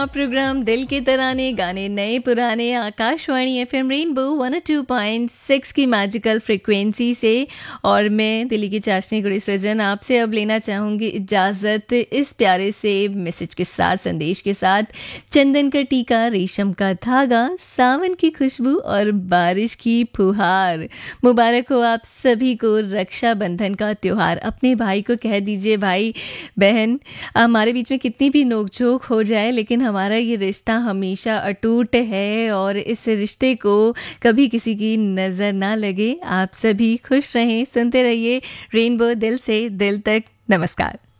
Programme दिल के तराने गाने नए पुराने आकाशवाणी एफएम रेनबो 102.6 की मैजिकल फ्रिक्वेंसी से। और मैं दिल्ली की चाशनी गुड़ी सृजन आपसे अब लेना चाहूँगी इजाज़त इस प्यारे से मैसेज के साथ, संदेश के साथ। चंदन का टीका, रेशम का धागा, सावन की खुशबू और बारिश की फुहार, मुबारक हो आप सभी को रक्षाबंधन का त्योहार। अपने भाई को कह दीजिए, भाई बहन हमारे बीच में कितनी भी नोकझोंक हो जाए लेकिन हमारा ये रिश्ता हमेशा अटूट है और इस रिश्ते को कभी किसी की नज़र ना लगे। आप सभी खुश रहें, सुनते रहिए रेनबो दिल से दिल तक। नमस्कार।